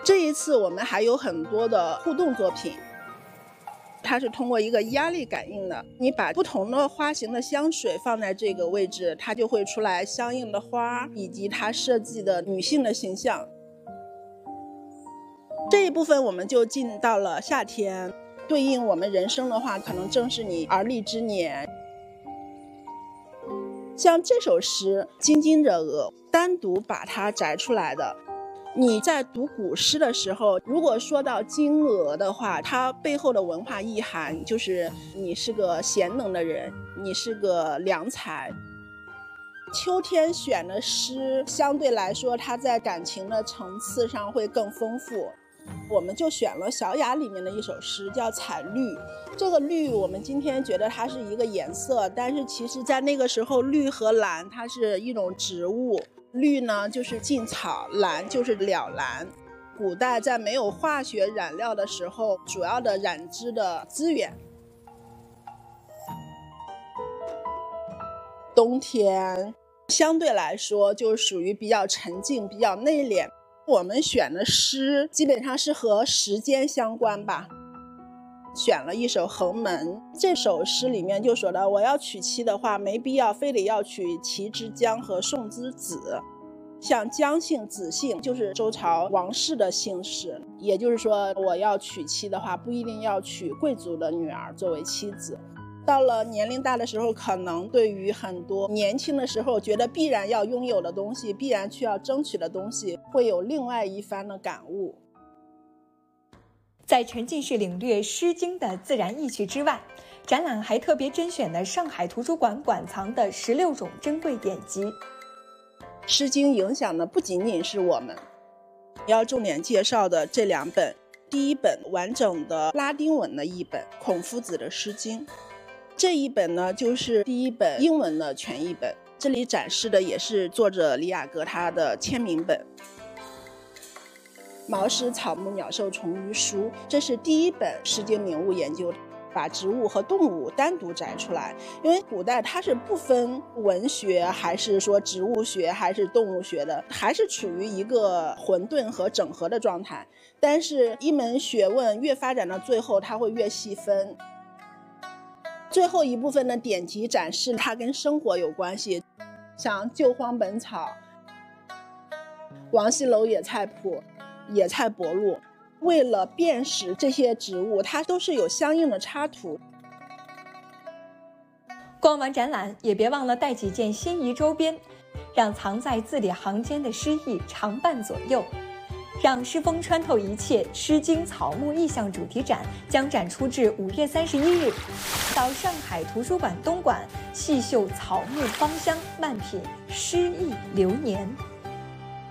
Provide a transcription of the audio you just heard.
这一次我们还有很多的互动作品，它是通过一个压力感应的，你把不同的花型的香水放在这个位置，它就会出来相应的花以及它设计的女性的形象。这一部分我们就进到了夏天，对应我们人生的话，可能正是你而立之年。像这首诗《津津者鹅》，单独把它摘出来的。你在读古诗的时候，如果说到金鹅的话，它背后的文化意涵就是你是个贤能的人，你是个良才。秋天选的诗相对来说，它在感情的层次上会更丰富。我们就选了小雅里面的一首诗，叫《彩绿》。这个绿我们今天觉得它是一个颜色，但是其实在那个时候，绿和蓝它是一种植物。绿呢就是劲草，蓝就是了蓝。古代在没有化学染料的时候，主要的染织的资源。冬天相对来说就属于比较沉静、比较内敛。我们选的诗基本上是和时间相关吧，选了一首《横门》。这首诗里面就说到，我要娶妻的话，没必要非得要娶齐之姜和宋之子。像姜姓、子姓就是周朝王室的姓氏，也就是说我要娶妻的话，不一定要娶贵族的女儿作为妻子。到了年龄大的时候，可能对于很多年轻的时候觉得必然要拥有的东西，必然需要争取的东西，会有另外一番的感悟。 在沉浸式领略《诗经》的自然意趣之外，展览还特别甄选了上海图书馆馆藏的16种珍贵典籍。《 诗经》影响的不仅仅是我们，要重点介绍的这2本，第一本完整的拉丁文的译本，孔夫子的《诗经》。这一本呢，就是第一本英文的全译本，这里展示的也是作者李雅阁他的签名本。毛诗草木鸟兽虫鱼书，这是第一本《诗经》名物研究，把植物和动物单独摘出来。因为古代它是不分文学还是说植物学还是动物学的，还是处于一个混沌和整合的状态。但是一门学问越发展到最后，它会越细分。最后一部分的典籍展示它跟生活有关系，像《救荒本草》、王羲楼野菜谱、野菜博录。为了辨识这些植物，它都是有相应的插图。 逛完展览也别忘了带几件心仪周边，让藏在字里行间的诗意常伴左右。让诗风穿透一切，《诗经》草木意象主题展将展出至5月31日，到上海图书馆东馆细嗅草木芳香，漫品诗意流年。